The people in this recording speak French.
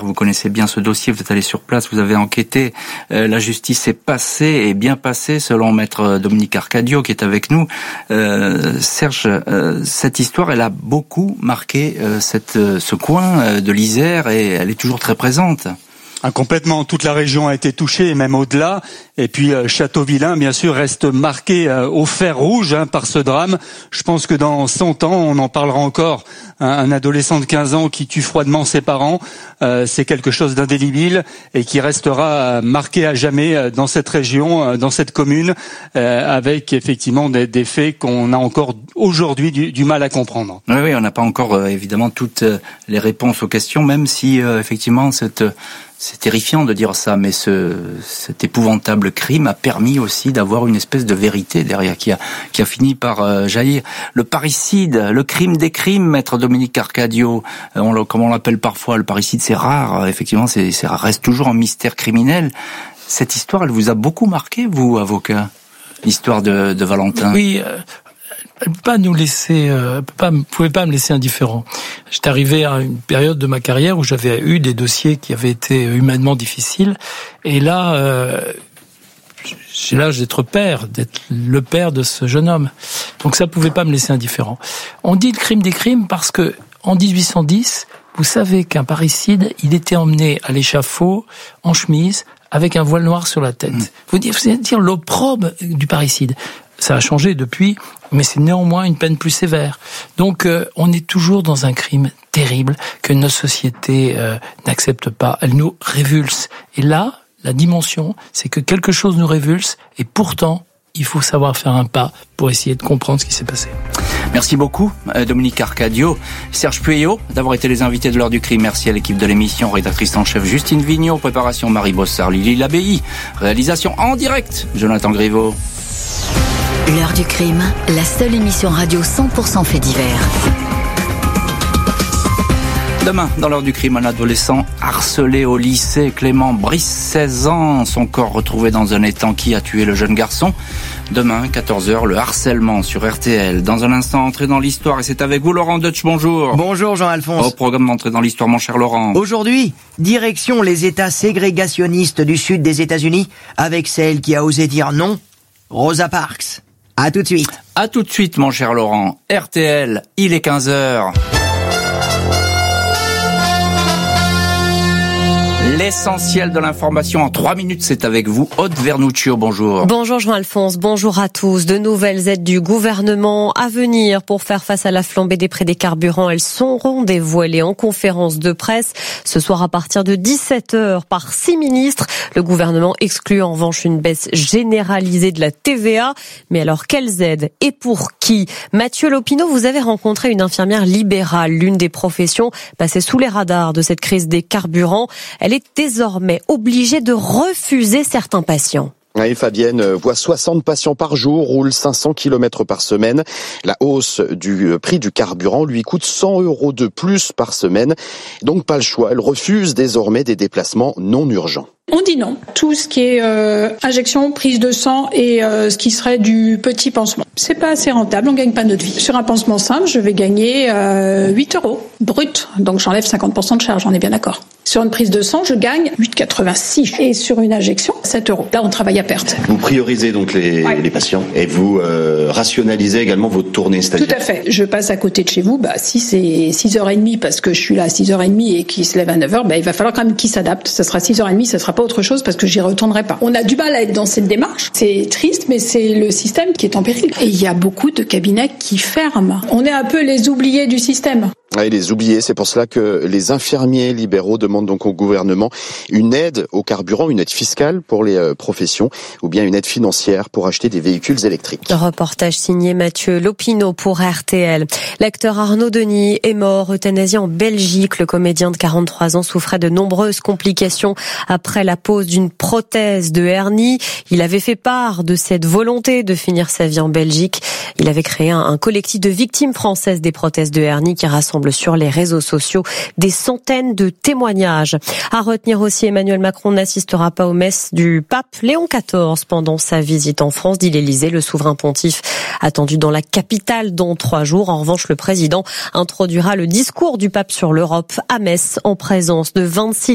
vous connaissez bien ce dossier, vous êtes allé sur place, vous avez enquêté. La justice est bien passée selon maître Dominique Arcadio qui est avec nous. Serge, cette histoire, elle a beaucoup marqué ce coin de l'Isère et elle est toujours très présente. Complètement, toute la région a été touchée, et même au-delà. Et puis Châteauvillain, bien sûr, reste marqué au fer rouge par ce drame. Je pense que dans 100 ans, on en parlera encore. Un adolescent de 15 ans qui tue froidement ses parents, c'est quelque chose d'indélébile et qui restera marqué à jamais dans cette région, dans cette commune, avec effectivement des faits qu'on a encore aujourd'hui du mal à comprendre. Oui, on n'a pas encore évidemment toutes les réponses aux questions, même si effectivement c'est terrifiant de dire ça, mais cet épouvantable crime a permis aussi d'avoir une espèce de vérité derrière qui a fini par jaillir. Le parricide, le crime des crimes, maître Dominique Arcadio, comme on l'appelle parfois, le parricide c'est rare, effectivement, ça reste toujours un mystère criminel. Cette histoire, elle vous a beaucoup marqué, vous, avocat, l'histoire de Valentin? Oui. Elle peut pas nous laisser, pouvait pas me laisser indifférent. J'étais arrivé à une période de ma carrière où j'avais eu des dossiers qui avaient été humainement difficiles, et là, j'ai l'âge d'être le père de ce jeune homme. Donc ça pouvait pas me laisser indifférent. On dit le crime des crimes parce que en 1810, vous savez qu'un parricide, il était emmené à l'échafaud en chemise avec un voile noir sur la tête. Vous allez dire l'opprobre du parricide. Ça a changé depuis, mais c'est néanmoins une peine plus sévère. Donc on est toujours dans un crime terrible que nos sociétés n'acceptent pas. Elle nous révulse. Et là, la dimension, c'est que quelque chose nous révulse, et pourtant, il faut savoir faire un pas pour essayer de comprendre ce qui s'est passé. Merci beaucoup, Dominique Arcadio, Serge Pueyo, d'avoir été les invités de l'heure du crime. Merci à l'équipe de l'émission, rédactrice en chef Justine Vignot, préparation Marie Bossard, Lily Labéi, réalisation en direct, Jonathan Griveau. L'heure du crime, la seule émission radio 100% fait divers. Demain, dans l'heure du crime, un adolescent harcelé au lycée. Clément Brice, 16 ans, son corps retrouvé dans un étang. Qui a tué le jeune garçon? Demain, 14h, le harcèlement sur RTL. Dans un instant, entrée dans l'histoire, et c'est avec vous, Laurent Deutsch, bonjour. Bonjour Jean-Alphonse. Au programme d'entrée dans l'histoire, mon cher Laurent. Aujourd'hui, direction les États ségrégationnistes du sud des États-Unis, avec celle qui a osé dire non, Rosa Parks. À tout de suite. À tout de suite, mon cher Laurent. RTL, il est 15h. L'essentiel de l'information en 3 minutes, c'est avec vous, Aude Vernuccio, bonjour. Bonjour Jean-Alphonse, bonjour à tous. De nouvelles aides du gouvernement à venir pour faire face à la flambée des prix des carburants. Elles seront dévoilées en conférence de presse ce soir à partir de 17h par 6 ministres. Le gouvernement exclut en revanche une baisse généralisée de la TVA. Mais alors, quelles aides et pour qui? Mathieu Lopineau, vous avez rencontré une infirmière libérale, l'une des professions passées sous les radars de cette crise des carburants. Elle est désormais obligée de refuser certains patients. Oui, Fabienne voit 60 patients par jour, roule 500 km par semaine. La hausse du prix du carburant lui coûte 100 € de plus par semaine. Donc pas le choix, elle refuse désormais des déplacements non urgents. On dit non. Tout ce qui est injection, prise de sang et ce qui serait du petit pansement. C'est pas assez rentable, on gagne pas notre vie. Sur un pansement simple, je vais gagner 8 € brut. Donc j'enlève 50% de charge, on est bien d'accord. Sur une prise de sang, je gagne 8,86 €. Et sur une injection, 7 €. Là, on travaille à perte. Vous priorisez donc les patients et vous rationalisez également votre tournée stagiaire. Tout à fait. Je passe à côté de chez vous. Si c'est 6h30 parce que je suis là à 6h30 et qu'il se lève à 9h, il va falloir quand même qu'il s'adapte. Ça sera 6h30, ça sera pas autre chose parce que j'y retournerai pas. On a du mal à être dans cette démarche. C'est triste, mais c'est le système qui est en péril. Et il y a beaucoup de cabinets qui ferment. On est un peu les oubliés du système. Et les oubliés, c'est pour cela que les infirmiers libéraux demandent donc au gouvernement une aide au carburant, une aide fiscale pour les professions ou bien une aide financière pour acheter des véhicules électriques. Reportage signé Mathieu Lopineau pour RTL. L'acteur Arnaud Denis est mort, euthanasie en Belgique. Le comédien de 43 ans souffrait de nombreuses complications après la pose d'une prothèse de hernie. Il avait fait part de cette volonté de finir sa vie en Belgique. Il avait créé un collectif de victimes françaises des prothèses de hernie qui rassemble sur les réseaux sociaux des centaines de témoignages. À retenir aussi, Emmanuel Macron n'assistera pas aux messes du pape Léon XIV pendant sa visite en France, dit l'Élysée. Le souverain pontife attendu dans la capitale dans 3 jours. En revanche, le président introduira le discours du pape sur l'Europe à Metz en présence de 26